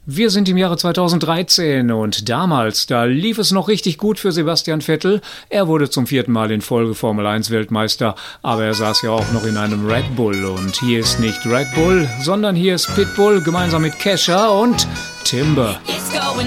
Wir sind im Jahre 2013 und damals, da lief es noch richtig gut für Sebastian Vettel. Er wurde zum 4. Mal in Folge Formel 1 Weltmeister, aber er saß ja auch noch in einem Red Bull. Und hier ist nicht Red Bull, sondern hier ist Pitbull gemeinsam mit Kesha und Timber. It's going